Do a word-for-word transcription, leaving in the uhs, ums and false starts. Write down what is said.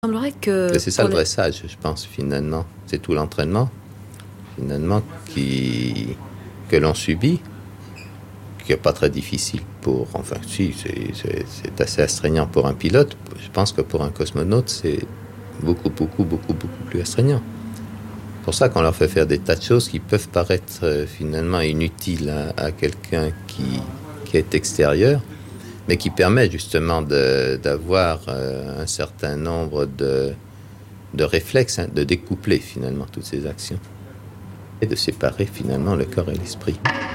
Il semblerait que... C'est ça le les... dressage, je pense, finalement. C'est tout l'entraînement, finalement, qui... que l'on subit, qui n'est pas très difficile pour... Enfin, si, c'est, c'est, c'est assez astreignant pour un pilote. Je pense que pour un cosmonaute, c'est beaucoup, beaucoup, beaucoup, beaucoup plus astreignant. C'est pour ça qu'on leur fait faire des tas de choses qui peuvent paraître euh, finalement inutiles à, à quelqu'un qui, qui est extérieur, mais qui permet justement de, d'avoir euh, un certain nombre de, de réflexes, hein, de découpler finalement toutes ces actions et de séparer finalement le corps et l'esprit.